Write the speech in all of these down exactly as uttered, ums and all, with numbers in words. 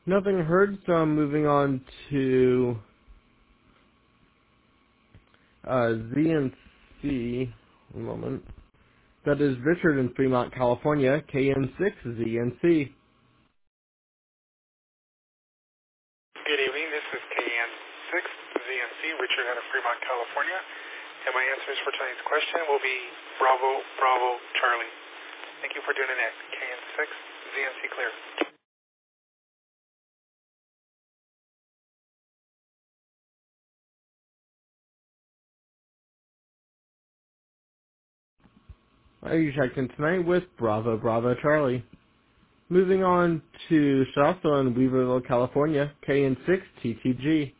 Nothing heard, so I'm moving on to uh, Z N C. One moment. That is Richard in Fremont, California, K N six Z N C. Good evening. This is K N six Z N C, Richard out of Fremont, California. And my answers for tonight's question will be Bravo, Bravo, Charlie. Thank you for doing it. K N six Z N C clear. Are you checked in tonight with Bravo, Bravo, Charlie? Moving on to Shasta in Weaverville, California, K N six T T G.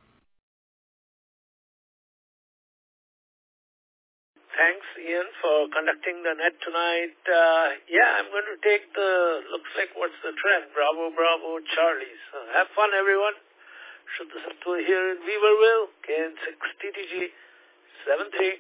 Thanks, Ian, for conducting the net tonight. Uh, yeah, I'm going to take the, looks like what's the trend, Bravo, Bravo, Charlie. So have fun, everyone. Should listen to it here in Weaverville, K N six T T G seven three.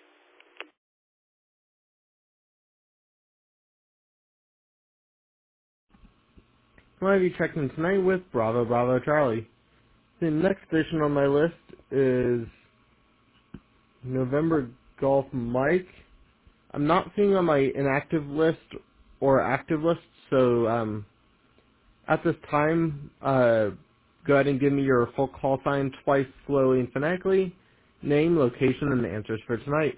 I'll have you checked in tonight with Bravo, Bravo, Charlie. The next station on my list is November Golf Mike. I'm not seeing on my inactive list or active list, so um, at this time, uh, go ahead and give me your full call sign twice, slowly and phonetically, name, location, and the answers for tonight.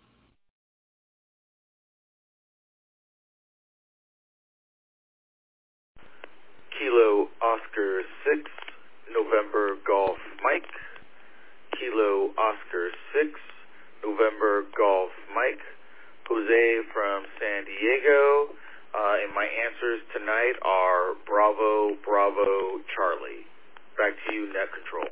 Kilo Oscar six, November Golf Mike. Kilo Oscar six, November Golf Mike. Jose from San Diego. Uh, and my answers tonight are Bravo, Bravo, Charlie. Back to you, Net Control.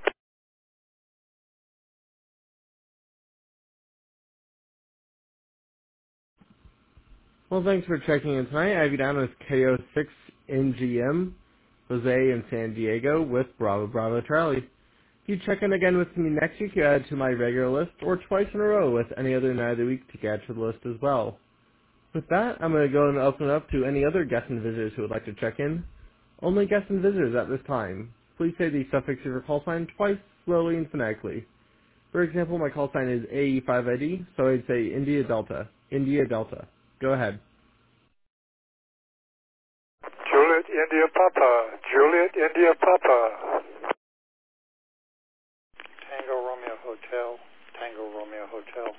Well, thanks for checking in tonight. I have you down as K O six N G M, Jose in San Diego with Bravo, Bravo, Charlie. If you check in again with me next week, you add to my regular list, or twice in a row with any other night of the week to add to the list as well. With that, I'm going to go and open it up to any other guests and visitors who would like to check in. Only guests and visitors at this time. Please say the suffix of your call sign twice, slowly and phonetically. For example, my call sign is A E five I D, so I'd say India Delta. India Delta. Go ahead. Juliet India Papa. Juliet India Papa. Tango Romeo Hotel. Tango Romeo Hotel.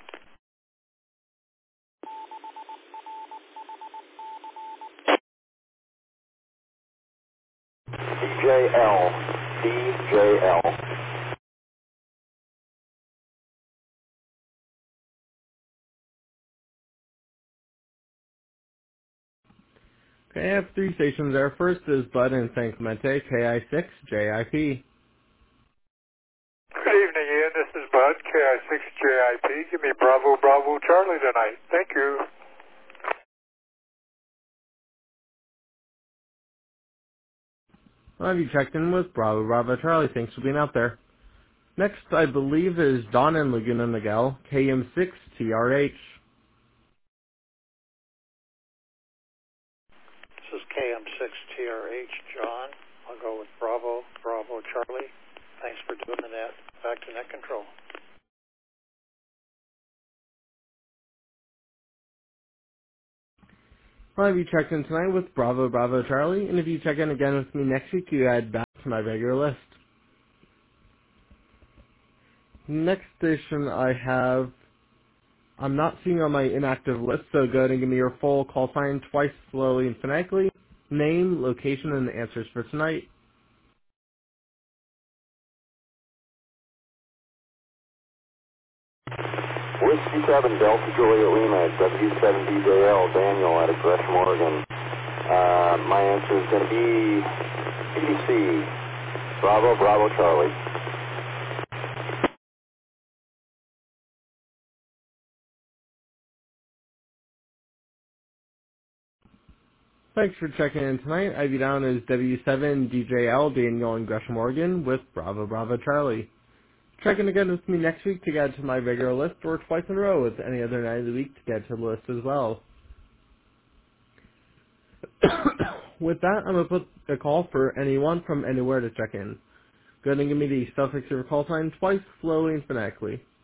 D J L. D J L. Okay, I have three stations there. First is Bud in San Clemente, K I six J I P. Good evening, Ian. This is Bud, K I six J I P. Give me Bravo, Bravo, Charlie tonight. Thank you. Well, have you checked in with Bravo, Bravo, Charlie? Thanks for being out there. Next, I believe, is Don in Laguna Niguel, K M six T R H. This is K M six T R H, John. I'll go with Bravo, Bravo, Charlie. Thanks for doing the net. Back to net control. Well, have you checked in tonight with Bravo, Bravo, Charlie? And if you check in again with me next week, you add back to my regular list. Next station I have, I'm not seeing on my inactive list, so go ahead and give me your full call sign twice, slowly and phonetically, name, location, and the answers for tonight. Whiskey seven, Delta Juliet Lima, W seven D J L, Daniel out of Gresham, Oregon. Uh, my answer is going to be B D C, Bravo, Bravo, Charlie. Thanks for checking in tonight. I have you down as W seven D J L, Daniel in Gresham, Oregon, with Bravo, Bravo, Charlie. Check in again with me next week to get to my regular list, or twice in a row with any other night of the week to get to the list as well. with that, I'm going to put a call for anyone from anywhere to check in. Go ahead and give me the suffix of your call sign twice, slowly and phonetically.